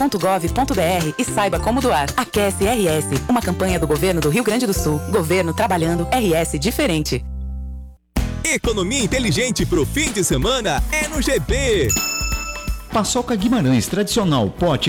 .gov.br e saiba como doar. Aquece RS, uma campanha do Governo do Rio Grande do Sul. Governo trabalhando, RS diferente. Economia inteligente pro fim de semana é no GB. Paçoca Guimarães, tradicional, pote